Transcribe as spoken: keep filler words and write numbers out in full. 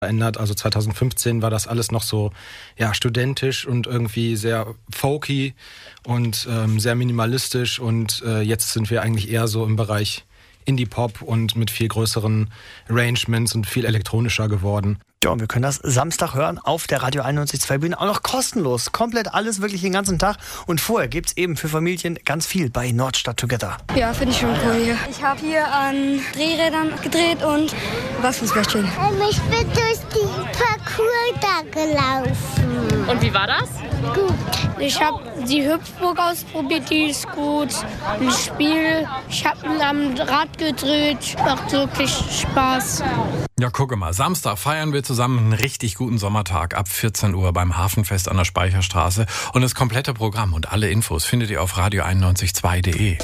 verändert. Also zwanzig fünfzehn war das alles noch so ja studentisch und irgendwie sehr folky und ähm, sehr minimalistisch und äh, jetzt sind wir eigentlich eher so im Bereich Indie-Pop und mit viel größeren Arrangements und viel elektronischer geworden. Ja, und wir können das Samstag hören auf der Radio einundneunzig Komma zwei Bühne. Auch noch kostenlos. Komplett alles, wirklich den ganzen Tag. Und vorher gibt's eben für Familien ganz viel bei Nordstadt Together. Ja, finde ich schon cool hier. Ich habe hier an Drehrädern gedreht und Wasserfläschchen. Ich bin durch den Parcours da gelaufen. Und wie war das? Gut. Ich habe die Hüpfburg ausprobiert, die ist gut. Das Spiel, ich habe am Rad gedreht, macht wirklich Spaß. Ja, gucke mal, Samstag feiern wir zusammen einen richtig guten Sommertag ab vierzehn Uhr beim Hafenfest an der Speicherstraße. Und das komplette Programm und alle Infos findet ihr auf radio einundneunzig Komma zwei punkt de.